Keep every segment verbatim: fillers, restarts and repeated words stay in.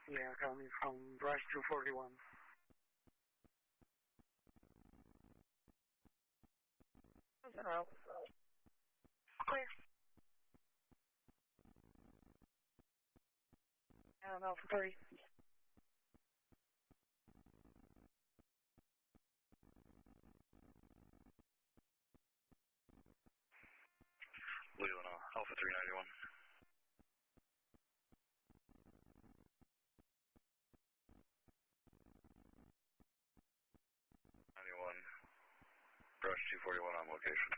Yeah, coming from Brush two forty-one. Zero. Clear. And Alpha three. Leland, uh, Alpha three ninety-one. ninety-one. Brush two forty-one on location.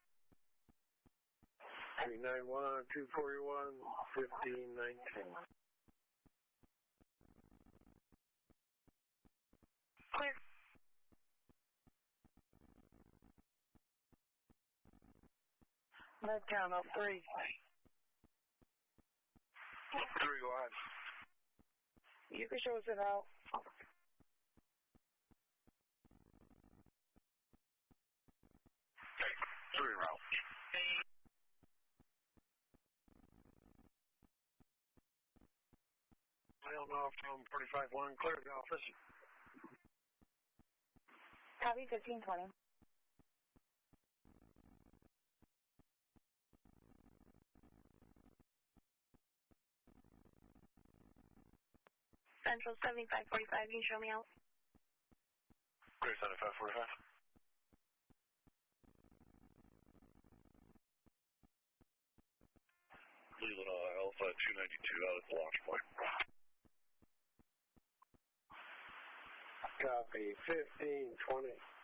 three nine one, two forty-one, fifteen nineteen. Clear. Med count up three. Three, go ahead. You can show us it out. Three route. I don't know from forty-five one, clear the office. Copy fifteen twenty. Central seventy-five forty-five, can you show me out? Clear seventy-five forty-five. Leland, uh, Alpha two ninety-two out at the launch point. Copy fifteen twenty.